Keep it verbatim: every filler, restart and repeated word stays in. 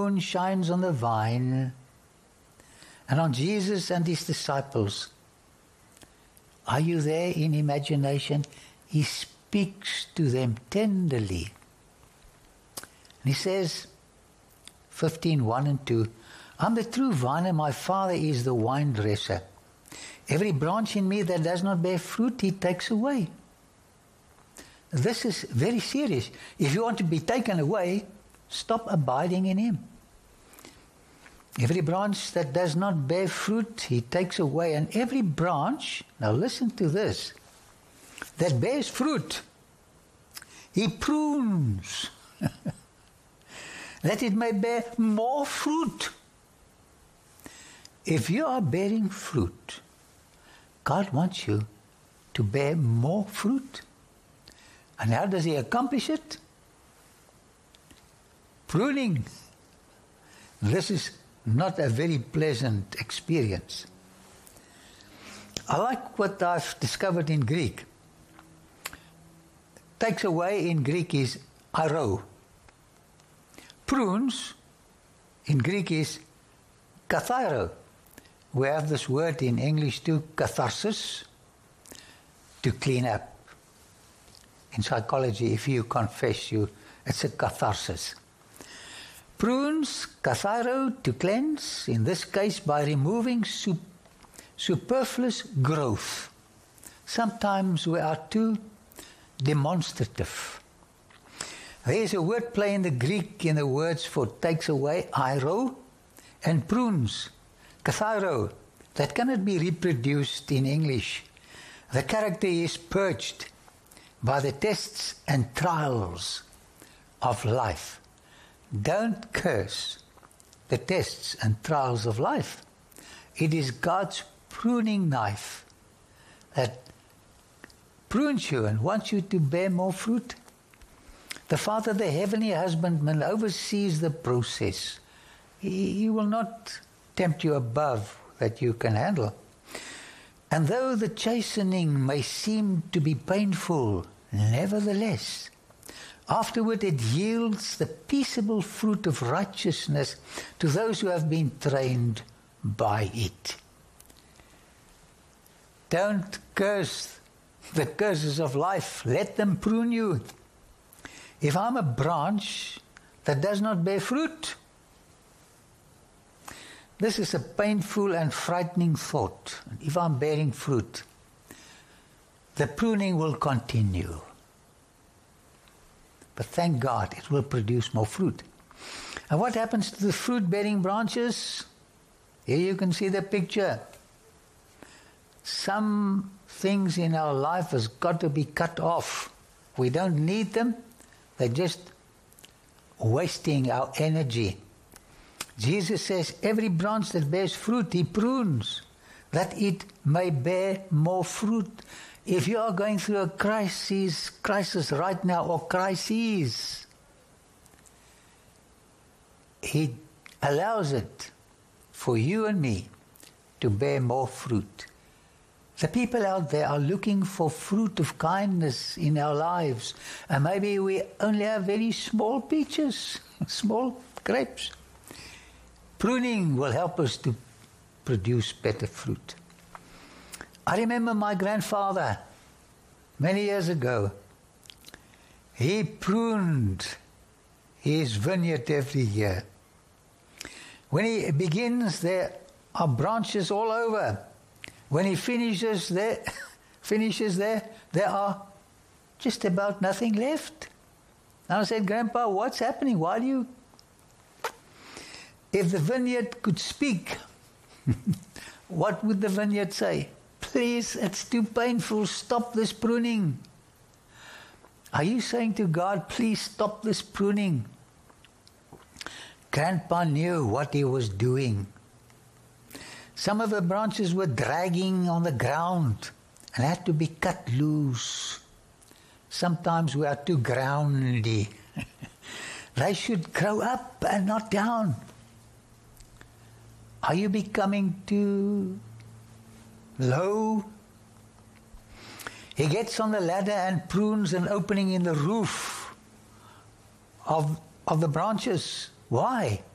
moon shines on the vine and on Jesus and his disciples. Are you there in imagination? He speaks to them tenderly. And he says, fifteen, one and two, I'm the true vine and my Father is the vine dresser. Every branch in me that does not bear fruit, he takes away. This is very serious. If you want to be taken away, stop abiding in him. Every branch that does not bear fruit, he takes away. And every branch, now listen to this, that bears fruit, he prunes, that it may bear more fruit. If you are bearing fruit, God wants you to bear more fruit. And how does he accomplish it? Pruning. This is not a very pleasant experience. I like what I've discovered in Greek. Takes away in Greek is airo. Prunes in Greek is kathairo. We have this word in English too, catharsis, to clean up. In psychology, if you confess, you it's a catharsis. Prunes, kathairo, to cleanse, in this case by removing sup- superfluous growth. Sometimes we are too demonstrative. There is a wordplay in the Greek in the words for takes away, airo, and prunes, kathairo, that cannot be reproduced in English. The character is purged by the tests and trials of life. Don't curse the tests and trials of life. It is God's pruning knife that prunes you and wants you to bear more fruit. The Father, the heavenly husbandman, oversees the process. He, he will not tempt you above that you can handle. And though the chastening may seem to be painful, nevertheless, afterward it yields the peaceable fruit of righteousness to those who have been trained by it. Don't curse the curses of life. Let them prune you. If I'm a branch that does not bear fruit, this is a painful and frightening thought. If I'm bearing fruit, the pruning will continue. But thank God, it will produce more fruit. And what happens to the fruit-bearing branches? Here you can see the picture. Some things in our life has got to be cut off. We don't need them. They're just wasting our energy. Jesus says, every branch that bears fruit, he prunes, that it may bear more fruit. If you are going through a crisis, crisis right now, or crises, he allows it for you and me to bear more fruit. The people out there are looking for fruit of kindness in our lives. And maybe we only have very small peaches, small grapes. Pruning will help us to produce better fruit. I remember my grandfather, many years ago, he pruned his vineyard every year. When he begins, there are branches all over. When he finishes there, finishes there, there are just about nothing left. And I said, Grandpa, what's happening? Why do you... If the vineyard could speak, what would the vineyard say? Please, it's too painful. Stop this pruning. Are you saying to God, please stop this pruning? Grandpa knew what he was doing. Some of the branches were dragging on the ground and had to be cut loose. Sometimes we are too groundy. They should grow up and not down. Are you becoming too low? He gets on the ladder and prunes an opening in the roof of, of the branches. Why?